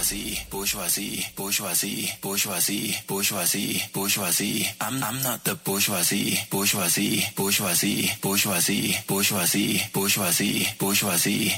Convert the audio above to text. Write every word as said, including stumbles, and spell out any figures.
bourgeoisie, bourgeoisie, bourgeoisie, bourgeoisie, bourgeoisie, bourgeoisie. I'm I'm not the bourgeoisie, bourgeoisie, bourgeoisie, bourgeoisie, bourgeoisie, bourgeoisie, bourgeoisie,